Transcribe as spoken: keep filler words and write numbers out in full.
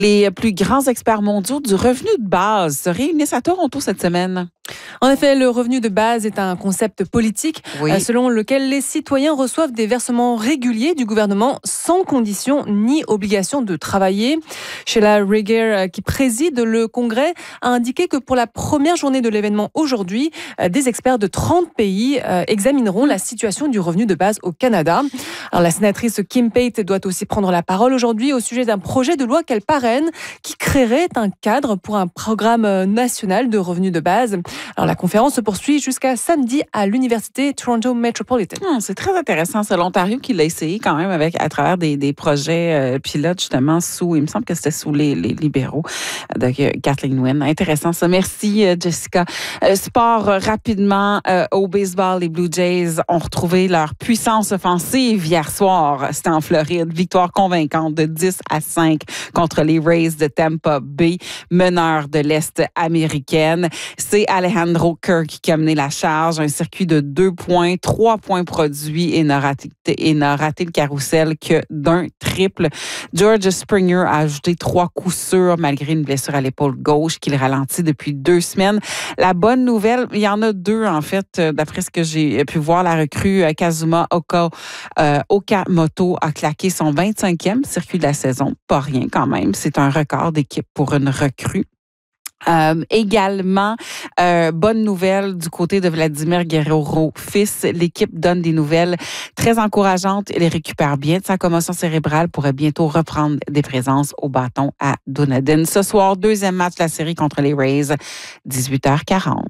Les plus grands experts mondiaux du revenu de base se réunissent à Toronto cette semaine. En effet, le revenu de base est un concept politique Oui. euh, selon lequel les citoyens reçoivent des versements réguliers du gouvernement sans condition ni obligation de travailler. Sheila Reger, euh, qui préside le Congrès, a indiqué que pour la première journée de l'événement aujourd'hui, euh, des experts de trente pays euh, examineront la situation du revenu de base au Canada. Alors, la sénatrice Kim Pate doit aussi prendre la parole aujourd'hui au sujet d'un projet de loi qu'elle parraine qui créerait un cadre pour un programme national de revenu de base. Alors, la conférence se poursuit jusqu'à samedi à l'Université Toronto Metropolitan. Hum, c'est très intéressant. C'est l'Ontario qui l'a essayé quand même avec, à travers des, des projets euh, pilotes, justement, sous, il me semble que c'était sous les, les libéraux de euh, Kathleen Wynne. Intéressant ça. Merci, euh, Jessica. Euh, sport, euh, rapidement, euh, au baseball, les Blue Jays ont retrouvé leur puissance offensive hier soir. C'était en Floride. Victoire convaincante de dix à cinq contre les Rays de Tampa Bay, meneurs de l'Est américaine. C'est Alejandro Kirk qui a mené la charge, un circuit de deux points, trois points produits et n'a raté, et n'a raté le carrousel que d'un triple. George Springer a ajouté trois coups sûrs malgré une blessure à l'épaule gauche qu'il ralentit depuis deux semaines. La bonne nouvelle, il y en a deux en fait, d'après ce que j'ai pu voir, la recrue Kazuma Oka, euh, Okamoto a claqué son vingt-cinquième circuit de la saison. Pas rien quand même, c'est un record d'équipe pour une recrue. Euh, également, euh, bonne nouvelle du côté de Vladimir Guerrero fils. L'équipe donne des nouvelles très encourageantes. Il récupère bien de sa commotion cérébrale, pourrait bientôt reprendre des présences au bâton à Dunedin. Ce soir, deuxième match de la série contre les Rays, dix-huit heures quarante.